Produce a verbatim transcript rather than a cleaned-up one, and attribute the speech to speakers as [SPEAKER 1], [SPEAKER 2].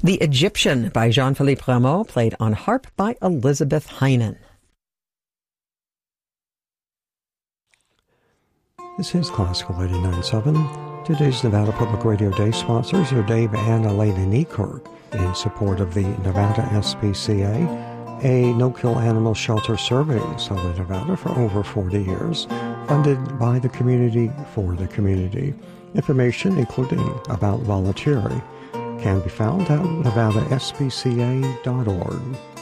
[SPEAKER 1] The Egyptian by Jean-Philippe Rameau, played on harp by Elizabeth Heinen.
[SPEAKER 2] This is Classical eighty-nine point seven. Today's Nevada Public Radio Day sponsors are Dave and Elena Niekirk in support of the Nevada S P C A, a no-kill animal shelter serving Southern Nevada for over forty years, funded by the community for the community. Information, including about volunteering, can be found at nevada s p c a dot org.